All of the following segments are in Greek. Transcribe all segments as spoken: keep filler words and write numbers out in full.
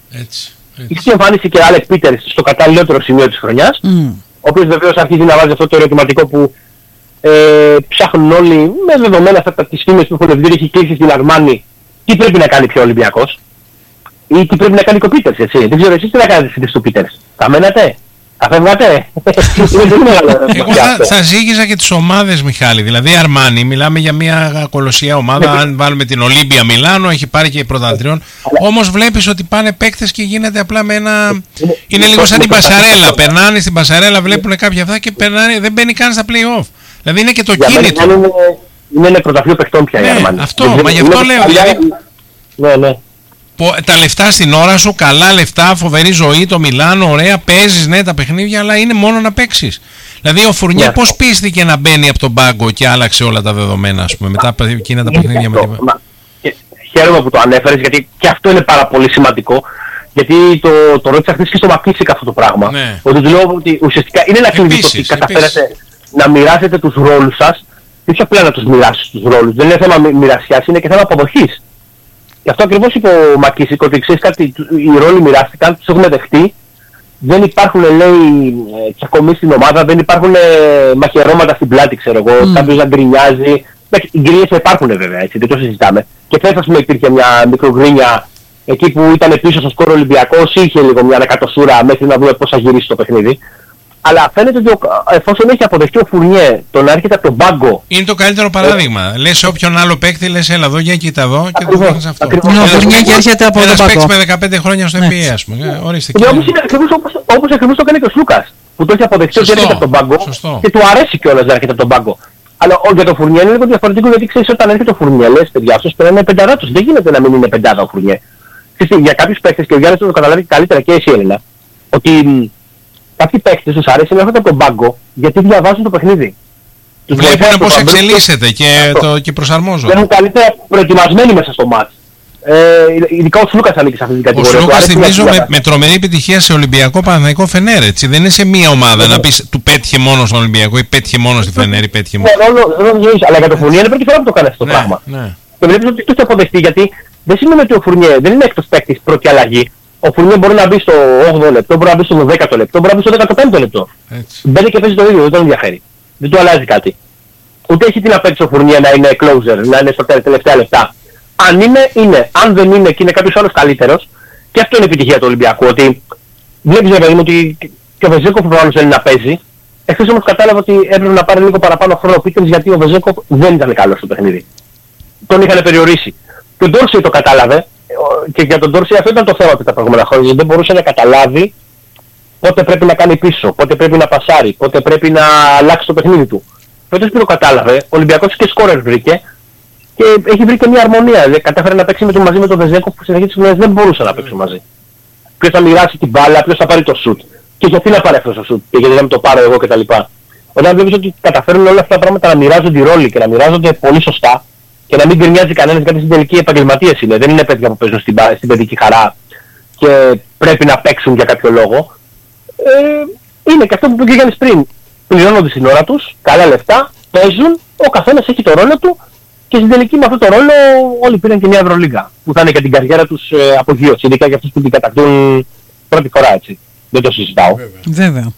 Έτσι. Είχε εμφάνιση και Άλεκ Πίτερς στο καταλληλότερο σημείο της χρονιάς, mm. ο οποίος βεβαίως αρχίζει να βάζει αυτό το ερωτηματικό που ε, ψάχνουν όλοι με δεδομένα αυτά τις φήμες που έχουν βγει, έχει κλείσει στην Αρμάνη, τι πρέπει να κάνει πιο ο Ολυμπιακός ή τι πρέπει να κάνει και ο Πίτερς, έτσι. Δεν ξέρω εσείς τι να κάνετε εσείς του Πίτερς. Θα μένατε, θα φεύγατε. Εγώ θα, θα ζήγιζα και τις ομάδες, Μιχάλη. Δηλαδή Αρμάνη, μιλάμε για μια κολοσσιά ομάδα, αν βάλουμε την Ολύμπια Μιλάνο, έχει πάρει και πρωταθλητριών. Όμως βλέπεις ότι πάνε παίκτες και γίνεται απλά με ένα... Είναι λίγο σαν την Πασαρέλα. Περνάνε στην Πασαρέλα, βλέπουν κάποια αυτά και περνάνε, δεν μπαίνει καν στα play-off. Δηλαδή είναι και το κίνητρο. Είναι, είναι ένα πρωταθλείο παιχτών πια η Αρμάνη. Αυτό, μα γι' αυτό λέω. Δηλαδή, ναι, ναι. Τα λεφτά στην ώρα σου, καλά λεφτά, φοβερή ζωή, το Μιλάνο, ωραία, παίζεις ναι τα παιχνίδια, αλλά είναι μόνο να παίξεις. Δηλαδή ο Φουρνιέ yeah. πώς πίστηκε να μπαίνει από τον πάγκο και άλλαξε όλα τα δεδομένα, ας πούμε, μετά από εκείνα τα παιχνίδια με την... Χαίρομαι που το ανέφερες, γιατί και αυτό είναι πάρα πολύ σημαντικό, γιατί το, το ρώτησα χθες και στο Μακίσικα αυτό το πράγμα. Ναι. Ότι του λέω ότι ουσιαστικά είναι ένα κλειδί το ότι καταφέρετε να μοιράσετε τους ρόλους σας, και όχι απλά να τους μοιράσεις τους ρόλους, δεν είναι θέμα μοιρασιάς, είναι και θέμα αποδοχής. Γι' αυτό ακριβώς είπε ο Μακίσικ ότι ξέρεις κάτι, οι ρόλοι μοιράστηκαν, τους έχουμε δεχτεί, δεν υπάρχουν λέει τσακωμοί στην ομάδα, δεν υπάρχουν μαχαιρώματα στην πλάτη, ξέρω εγώ, mm. κάποιος να γκρινιάζει. Οι γκρίνιες υπάρχουν βέβαια, έτσι, δεν το συζητάμε. Και χθες ας πούμε υπήρχε μια μικρογκρίνια εκεί που ήταν πίσω στο σκορ Ολυμπιακός, είχε λίγο μια ανακατοσούρα μέχρι να δούμε πώς θα γυρίσει το παιχνίδι. Αλλά φαίνεται ότι εφόσον έχει αποδεχτεί ο Φουρνιέ το να έρχεται από τον πάγκο... Είναι το καλύτερο παράδειγμα. Ε, λες σε όποιον άλλο παίκτη, λες έλα εδώ, για κοίτα εδώ και το δείχνεις αυτό. Ναι, ο Φουρνιέ και έρχεται από τον πάγκο. Ένας παίκτης με δεκαπέντε χρόνια στο Ν Μπι Έι, ας πούμε. Ορίστε. Και όμως είναι όπως ακριβώς το κάνει και ο Σλούκας, που το έχει αποδεχτεί ότι έρχεται από τον πάγκο και του αρέσει κιόλας να έρχεται από τον πάγκο. Αλλά για το Φουρνιέ είναι λίγο διαφορετικό, γιατί ξέρεις όταν έρχεται ο Φουρνιέ, λες παιδιά, αυτός πρέπει να είναι πεντάδα τους. Δεν γίνεται να μην είναι πεντάδα ο Φουρνιέ. Για κάποιους παίκτες, και ο Γιάννης το καταλάβει καλύτερα και εσύ Έλληνα, ότι κάποιοι παίκτες τους αρέσει να έρχονται από τον πάγκο γιατί διαβάζουν το παιχνίδι. Βλέπουν πώς εξελίσσεται και, το, και προσαρμόζονται. Μπαίνουν καλύτερα προετοιμασμένοι μέσα στο μάτς. Ε, ειδικά ο Σλούκας ανήκει σε αυτή την κατηγορία. Ο Σλούκας θυμίζω με, με τρομερή επιτυχία σε Ολυμπιακό Παναθηναϊκό Φενέρ, έτσι. Δεν είναι σε μία ομάδα να πεις του πέτυχε μόνο στον Ολυμπιακό ή πέτυχε μόνο στη Φενέρ ή πέτυχε μόνο. Αλλά για το Φουρνιέ είναι πρώτη φορά που το κάνει αυτό το πράγμα. Και βλέπεις ότι το έχει αποδεχτεί, γιατί δεν σημαίνει ότι ο Φουρνιέ δεν είναι έκτος παίκτης πρώτη αλλαγή. Ο Φουρνιέ μπορεί να μπει στο όγδοο λεπτό, μπορεί να μπει στο δέκατο λεπτό, μπορεί να μπει στο δέκατο πέμπτο λεπτό. Μπαίνει και παίζει το ίδιο, δεν τον ενδιαφέρει. Δεν του αλλάζει κάτι. Ούτε έχει την απέτηση ο Φουρνιέ να είναι closer, να είναι στα τελευταία λεπτά. Αν είναι, είναι. Αν δεν είναι και είναι κάποιος άλλος καλύτερος, και αυτό είναι επιτυχία του Ολυμπιακού. Ότι βλέπεις βέβαια είναι ότι και ο Βεζέκοφ προφανώς θέλει να παίζει. Εχθές όμως κατάλαβα ότι έπρεπε να πάρει λίγο παραπάνω χρόνο ο Πίτερς, γιατί ο Βεζέκοφ δεν ήταν καλός στο παιχνίδι. Τον είχαν περιορίσει. Και ο Ντόρσεϊ το κατάλαβε. Και για τον Ντόρσεϊ αυτό ήταν το θέμα του τα προηγούμενα χρόνια. Δεν μπορούσε να καταλάβει πότε πρέπει να κάνει πίσω, πότε πρέπει να πασάρει, πότε πρέπει να αλλάξει το παιχνίδι του. Φέτος που το κατάλαβε, ο Ολυμπιακός και σκόρερ βρήκε και έχει βρει και μια αρμονία. Δηλαδή, κατάφερε να παίξει με τον, μαζί με τον Βεζέκοφ που στην αρχή της χρονιάς δεν μπορούσαν να παίξουν μαζί. Ποιος θα μοιράσει την μπάλα, ποιος θα πάρει το σουτ. Και γιατί να πάρει αυτό το σουτ, και γιατί δεν το πάρω εγώ κτλ. Όταν βλέπεις ότι καταφέρουν όλα αυτά τα πράγματα να μοιράζονται οι ρόλοι και να μοιράζονται πολύ σωστά και να μην γκρινιάζει κανένας, γιατί στην τελική επαγγελματίες είναι. Δεν είναι παιδιά που παίζουν στην, στην παιδική χαρά και πρέπει να παίξουν για κάποιο λόγο. Ε, είναι και αυτό που είπε ο Γιάννης πριν. Πληρώνονται στην ώρα τους, καλά λεφτά, παίζουν, ο καθένας έχει το ρόλο του και στην τελική με αυτό το ρόλο όλοι πήραν και μια Ευρωλίγκα που θα είναι για την καριέρα τους ε, απογείωση, ειδικά για αυτούς που την κατακτούν πρώτη φορά, έτσι. Δεν το συζητάω. Βέβαια. Βέβαια.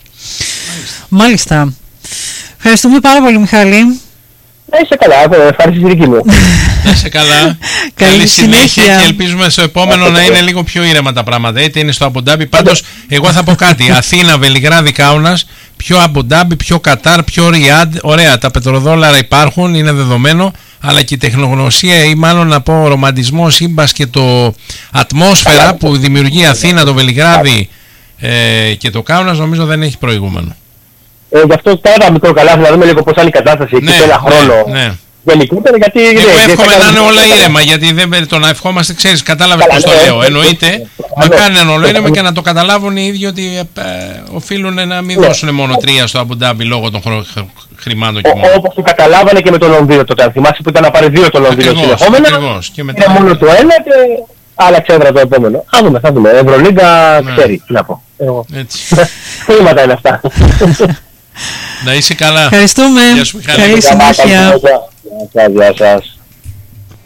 Μάλιστα. Μάλιστα. Ευχαριστούμε πάρα πολύ, Μιχάλη. Να είσαι καλά, ευχαριστή τη δική μου. Να είσαι καλά. Καλή συνέχεια και ελπίζουμε στο επόμενο να είναι λίγο πιο ήρεμα τα πράγματα. Είτε είναι στο Αμπουντάμπι. Πάντως, εγώ θα πω κάτι. Αθήνα, Βελιγράδι, Κάουνας, πιο Αμπουντάμπι, πιο Κατάρ, πιο Ριάντ. Ωραία, τα πετροδόλαρα υπάρχουν, είναι δεδομένο. Αλλά και η τεχνογνωσία ή μάλλον να πω ο ρομαντισμός, σύμπας και το ατμόσφαιρα που δημιουργεί Αθήνα, το Βελιγράδι ε, και το Κάουνας νομίζω δεν έχει προηγούμενο. Ε, γι' αυτό τώρα μικρό καλά, να δούμε λίγο πώς είναι η κατάσταση εκεί σε ένα χρόνο. Ναι. Γενικότερα, γιατί... Εγώ εύχομαι να είναι όλα ήρεμα, γιατί δεν, το να ευχόμαστε, ξέρεις, κατάλαβες πώς το λέω. Εννοείται, μακάρι να είναι όλα ήρεμα και να το καταλάβουν οι ίδιοι ότι ε, οφείλουν να μην δώσουν μόνο τρία στο Αμπουντάμπι λόγω των χρημάτων και μόνο. Όπως το καταλάβανε και με το Λονδίνο τότε, αν θυμάσαι που ήταν να πάρει δύο το Λονδίνο συνεχόμενα. Είναι μόνο το ένα και άλλαξε έδρα το επόμενο. Θα δούμε, θα δούμε. Ευρωλίγκα ξέρει, τι να πω. Χρήματα είναι αυτά. Να είσαι καλά. Ευχαριστούμε. Καλή συνέχεια. Γεια σας.